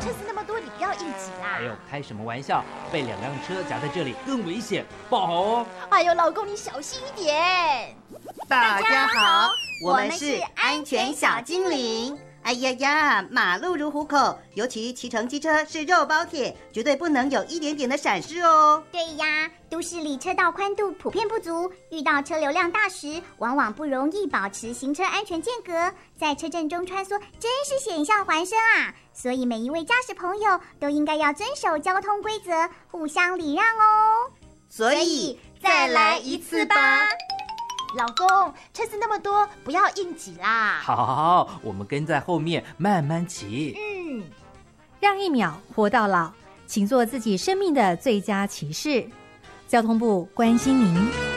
车子那么多，你不要硬挤啦。 哎呦，开什么玩笑？被2辆车夹在这里更危险，不好哦。 哎呦，老公你小心一点。 大家好，我们是安全小精灵。哎呀呀，马路如虎口，尤其骑乘机车是肉包铁，绝对不能有一点点的闪失哦。 对呀，都市里车道宽度普遍不足，遇到车流量大时，往往不容易保持行车安全间隔，在车阵中穿梭真是险象环生啊！所以每一位驾驶朋友都应该要遵守交通规则，互相礼让哦。 所以再来一次吧。 老公，车子那么多，不要硬挤啦。 好，我们跟在后面慢慢骑。 让1秒活到老，请做自己生命的最佳骑士。交通部关心您。